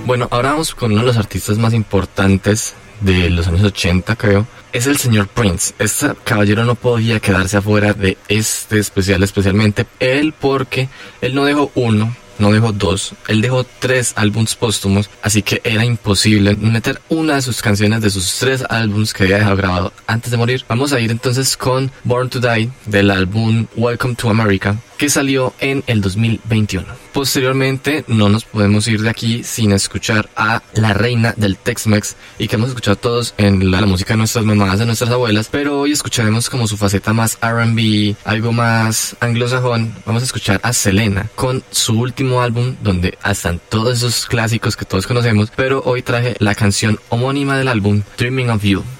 Bueno, ahora vamos con uno de los artistas más importantes de los años 80, creo. Es el señor Prince. Este caballero no podía quedarse afuera de este especial, especialmente él, porque él no dejó uno, no dejó dos, él dejó 3 álbumes póstumos, así que era imposible meter una de sus canciones de sus 3 álbumes que había dejado grabado antes de morir. Vamos a ir entonces con Born to Die del álbum Welcome to America, que salió en el 2021. Posteriormente, no nos podemos ir de aquí sin escuchar a la reina del Tex-Mex, y que hemos escuchado todos en la música de nuestras mamás, de nuestras abuelas, pero hoy escucharemos como su faceta más R&B, algo más anglosajón. Vamos a escuchar a Selena con su último álbum, donde están todos esos clásicos que todos conocemos, pero hoy traje la canción homónima del álbum, Dreaming of You.